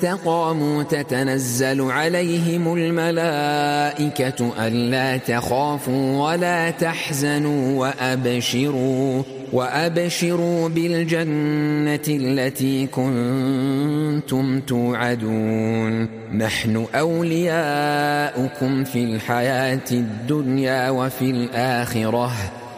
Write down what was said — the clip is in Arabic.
استقاموا تتنزل عليهم الملائكة ألا تخافوا ولا تحزنوا وأبشروا بالجنة التي كنتم توعدون نحن أولياؤكم في الحياة الدنيا وفي الآخرة